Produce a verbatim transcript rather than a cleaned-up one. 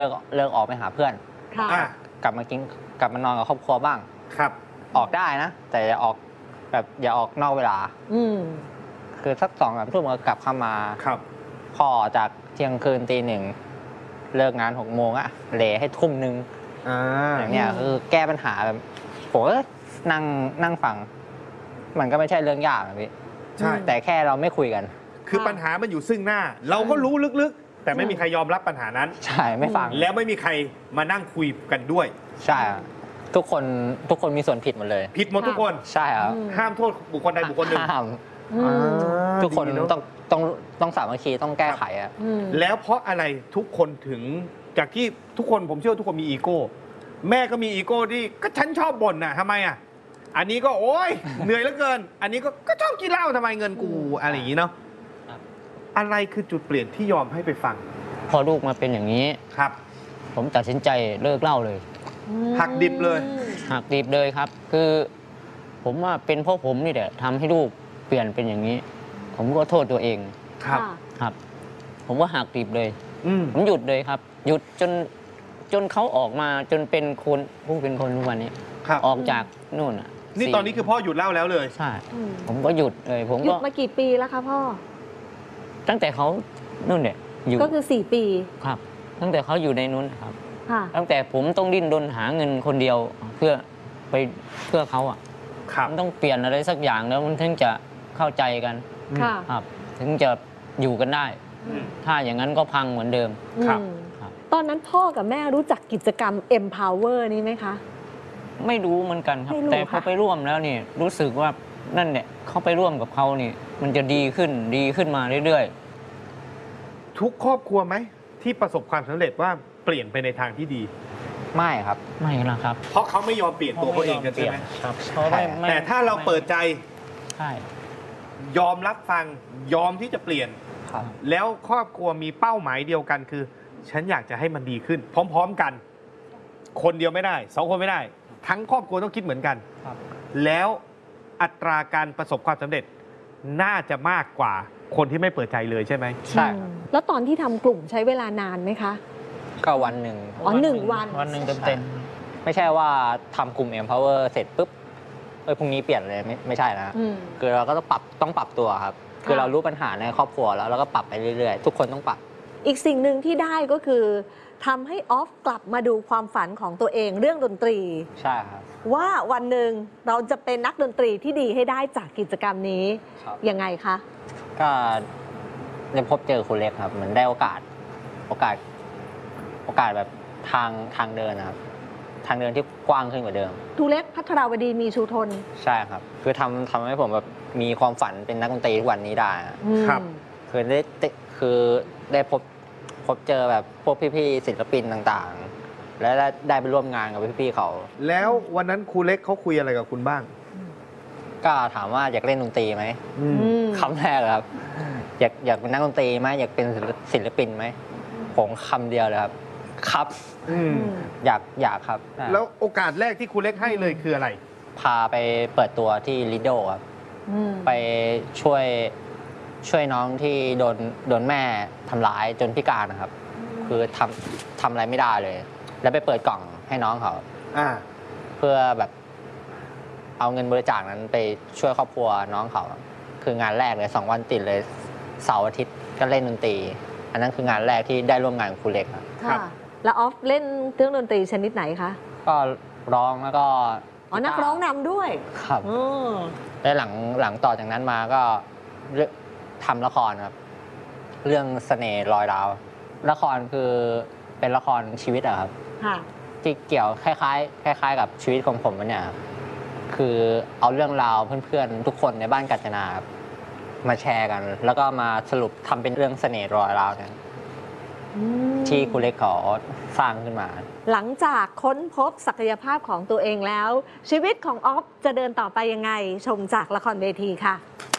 เลิกเลิกออกไปหาเพื่อนกลับมากินกลับมานอนกับครอบครัวบ้างครับออกได้นะแต่อย่าออกแบบอย่าออกนอกเวลาอืมคือสักสองสามทุ่มก็กลับเข้ามาครับพ่อจากเที่ยงคืนตีหนึ่งเลิกงานหกโมงอะเหลให้ทุ่มหนึ่งอย่างเนี้ยคือแก้ปัญหาแบบผมก็นั่งนั่งฟังมันก็ไม่ใช่เรื่องยากนะพี่ใช่แต่แค่เราไม่คุยกันคือปัญหามันอยู่ซึ่งหน้าเราก็รู้ลึกๆแต่ไม่มีใครยอมรับปัญหานั้นใช่ไม่ฟังแล้วไม่มีใครมานั่งคุยกันด้วยใช่ทุกคนทุกคนมีส่วนผิดหมดเลยผิดหมดทุกคนใช่ครับห้ามโทษบุคคลใดบุคคลหนึ่งห้ามทุกคนต้องต้องต้องสามัคคีต้องแก้ไขอะแล้วเพราะอะไรทุกคนถึงจากที่ทุกคนผมเชื่อทุกคนมีอีโก้แม่ก็มีอีโก้ที่ก็ฉันชอบบ่นน่ะทำไมอ่ะอันนี้ก็โอ๊ยเหนื่อยเหลือเกินอันนี้ก็ก็ชอบกินเหล้าทำไมเงินกูอะไรอย่างนี้เนาะอะไรคือจุดเปลี่ยนที่ยอมให้ไปฟังพอลูกมาเป็นอย่างนี้ครับผมตัดสินใจเลิกเหล้าเลยหักดิบเลยหักดิบเลยครับคือผมว่าเป็นเพราะผมนี่แหละทำให้ลูกเปลี่ยนเป็นอย่างนี้ผมก็โทษตัวเองครับครับผมว่าหักดิบเลยผมหยุดเลยครับหยุดจนจนเขาออกมาจนเป็นคนผู้เป็นคนทุกวันนี้ออกจากนู่นอ่ะนี่ตอนนี้คือพ่อหยุดเหล้าแล้วเลยใช่ผมก็หยุดเลยผมก็หยุดมากี่ปีแล้วคะพ่อตั้งแต่เขานู่นเนี่ยอยู่ก็คือสี่ปีครับตั้งแต่เขาอยู่ในนู้นครับตั้งแต่ผมต้องดิ้นรนหาเงินคนเดียวเพื่อไปเพื่อเขาอ่ะมันต้องเปลี่ยนอะไรสักอย่างแล้วมันถึงจะเข้าใจกันครับถึงจะอยู่กันได้ถ้าอย่างนั้นก็พังเหมือนเดิมครับตอนนั้นพ่อกับแม่รู้จักกิจกรรม Empower นี่ไหมคะไม่รู้เหมือนกันครับแต่พอไปร่วมแล้วนี่รู้สึกว่านั่นเนี่ยเขาไปร่วมกับเขานี่มันจะดีขึ้นดีขึ้นมาเรื่อยๆทุกครอบครัวไหมที่ประสบความสำเร็จว่าเปลี่ยนไปในทางที่ดีไม่ครับไม่นะครับเพราะเขาไม่ยอมเปลี่ยนตัวเขาเองกันใช่ไหมครับแต่ถ้าเราเปิดใจใช่ยอมรับฟังยอมที่จะเปลี่ยนแล้วครอบครัวมีเป้าหมายเดียวกันคือฉันอยากจะให้มันดีขึ้นพร้อมๆกันคนเดียวไม่ได้สองคนไม่ได้ทั้งครอบครัวต้องคิดเหมือนกันแล้วอัตราการประสบความสำเร็จน่าจะมากกว่าคนที่ไม่เปิดใจเลยใช่ไหมใช่แล้วตอนที่ทำกลุ่มใช้เวลานานไหมคะก็วันหนึ่งอ๋อหนึ่งวันวันหนึ่งเต็มๆไม่ใช่ว่าทำกลุ่ม Empower เสร็จปุ๊บเอ้ยพรุ่งนี้เปลี่ยนเลยไม่ไม่ใช่นะคือเราก็ต้องปรับต้องปรับตัวครับคือเรารู้ปัญหาในครอบครัวแล้วเราก็ปรับไปเรื่อยๆทุกคนต้องปรับอีกสิ่งหนึ่งที่ได้ก็คือทำให้ออฟกลับมาดูความฝันของตัวเองเรื่องดนตรีใช่ครับว่าวันหนึ่งเราจะเป็นนักดนตรีที่ดีให้ได้จากกิจกรรมนี้ยังไงคะก็ได้พบเจอคุณเล็กครับเหมือนได้โอกาสโอกาสโอกาสแบบทางทางเดินนะครับทางเดินที่กว้างขึ้นกว่าเดิมทูเล็กพัทรวดีมีชูทนใช่ครับคือทำทำให้ผมแบบมีความฝันเป็นนักดนตรีทุกวันนี้ได้ครับคือได้คือได้พบพบเจอแบบพวกพี่ๆศิลปินต่างๆและได้ไปร่วมงานกับพี่ๆเขาแล้ววันนั้นครูเล็กเขาคุยอะไรกับคุณบ้างก็ถามว่าอยากเล่นดนตรีไหมคำแรกครับอยากอยากเป็นนักดนตรีไหมอยากเป็นศิลปินไหมผมคำเดียวเลยครับครับอยากอยากครับแล้วโอกาสแรกที่ครูเล็กให้เลยคืออะไรพาไปเปิดตัวที่ลิโดครับไปช่วยช่วยน้องที่โดนโดนแม่ทำร้ายจนพิการนะครับคือทำทำอะไรไม่ได้เลยแล้วไปเปิดกล่องให้น้องเขาเพื่อแบบเอาเงินบริจาคนั้นไปช่วยครอบครัวน้องเขาคืองานแรกเลยสองวันติดเลยเสาร์อาทิตย์ก็เล่นดนตรีอันนั้นคืองานแรกที่ได้ร่วมงานกับครูเล็กครับแล้วออฟเล่นเครื่องดนตรีชนิดไหนคะก็ร้องแล้วก็อ๋อนักร้องนำด้วยครับและหลังหลังต่อจากนั้นมาก็ทำละครครับเรื่องเสน่ห์รอยร้าวละครคือเป็นละครชีวิตอะครับที่เกี่ยวคล้ายๆคล้ายๆกับชีวิตของผมเนี่ยคือเอาเรื่องราวเพื่อนๆทุกคนในบ้านกาญจนามาแชร์กันแล้วก็มาสรุปทำเป็นเรื่องเสน่ห์รอยร้าวเนี่ยที่ครูเล็กขอสร้างขึ้นมาหลังจากค้นพบศักยภาพของตัวเองแล้วชีวิตของออฟจะเดินต่อไปยังไงชมจากละครเวทีค่ะ